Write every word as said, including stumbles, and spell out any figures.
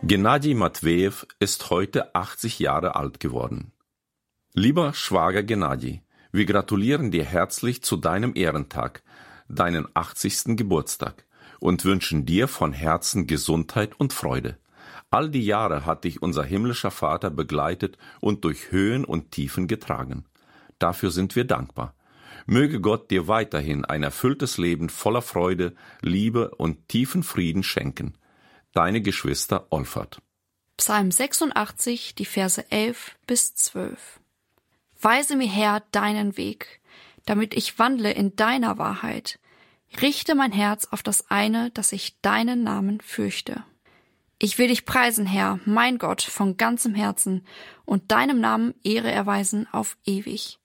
Gennady Matvejew ist heute achtzig Jahre alt geworden. Lieber Schwager Gennady, wir gratulieren dir herzlich zu deinem Ehrentag, deinen achtzigsten Geburtstag, und wünschen dir von Herzen Gesundheit und Freude. All die Jahre hat dich unser himmlischer Vater begleitet und durch Höhen und Tiefen getragen. Dafür sind wir dankbar. Möge Gott dir weiterhin ein erfülltes Leben voller Freude, Liebe und tiefen Frieden schenken. Deine Geschwister Olfert. Psalm sechsundachtzig, die Verse elf bis zwölf. Weise mir, Herr, deinen Weg, damit ich wandle in deiner Wahrheit. Richte mein Herz auf das eine, dass ich deinen Namen fürchte. Ich will dich preisen, Herr, mein Gott, von ganzem Herzen und deinem Namen Ehre erweisen auf ewig.